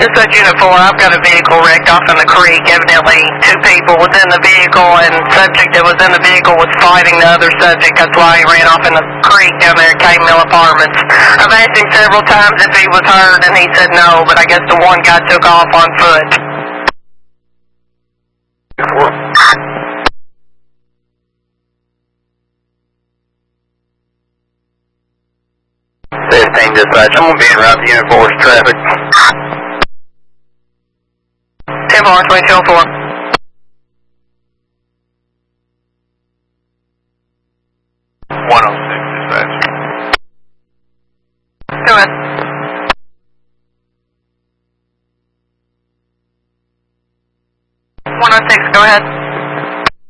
This is Unit 4. I've got a vehicle wrecked off in the creek. Evidently, two people was in the vehicle, and subject that was in the vehicle was fighting the other subject. That's why he ran off in the creek down there at Cape Mill Apartments. I've asked him several times if he was hurt, and he said no, but I guess the one guy took off on foot. 15 dispatch, I'm going to be en route to Unit 4's traffic. 10 bar, 2204.